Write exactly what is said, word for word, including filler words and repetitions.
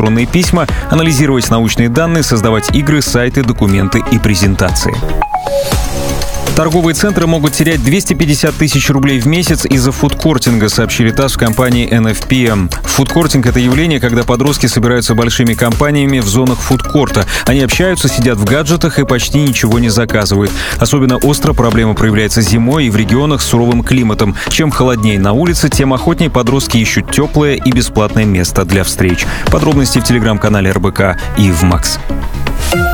электронные письма, анализировать научные данные, создавать игры, сайты, документы и презентации. Торговые центры могут терять двести пятьдесят тысяч рублей в месяц из-за фудкортинга, сообщили ТАСС в компании эн эф пи эм. Фудкортинг — это явление, когда подростки собираются большими компаниями в зонах фудкорта. Они общаются, сидят в гаджетах и почти ничего не заказывают. Особенно остро проблема проявляется зимой и в регионах с суровым климатом. Чем холоднее на улице, тем охотнее подростки ищут теплое и бесплатное место для встреч. Подробности в телеграм-канале эр бэ ка и в Макс.